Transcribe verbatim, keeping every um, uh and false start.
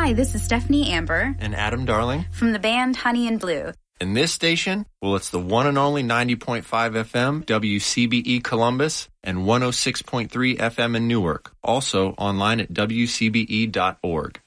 Hi, this is Stephanie Amber. And Adam Darling. From the band Honey and Blue. And this station, well, it's the one and only ninety point five F M, W C B E Columbus, and one oh six point three F M in Newark. Also online at W C B E dot org.